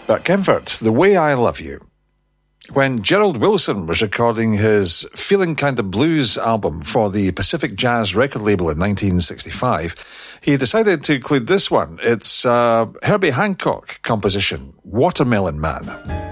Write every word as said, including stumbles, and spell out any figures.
But Comfort, The Way I Love You. When Gerald Wilson was recording his Feeling Kinda Blues album for the Pacific Jazz record label in nineteen sixty-five, he decided to include this one. It's a Herbie Hancock composition, Watermelon Man.